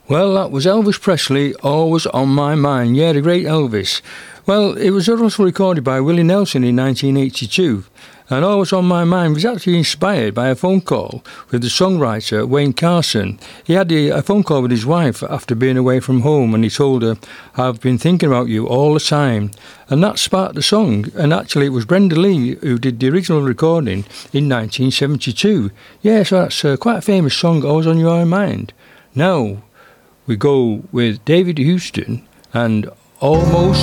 Well, that was Elvis Presley, Always on My Mind. Yeah, the great Elvis. Well, it was also recorded by Willie Nelson in 1982. And Always on My Mind was actually inspired by a phone call with the songwriter Wayne Carson. He had a phone call with his wife after being away from home, and he told her, "I've been thinking about you all the time." And that sparked the song. And actually, it was Brenda Lee who did the original recording in 1972. Yeah, so that's quite a famous song, Always on Your Mind. Now, we go with David Houston and Almost